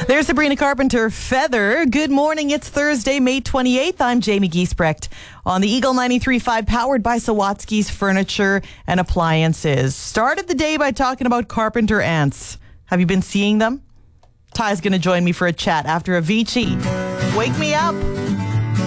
There's Sabrina Carpenter, Feather. Good morning. It's Thursday, May 28th. I'm Jamie Giesbrecht on the Eagle 93.5, powered by Sawatsky's Furniture and Appliances. Started the day by talking about carpenter ants. Have you been seeing them? Ty's going to join me for a chat after Avicii. Wake me up.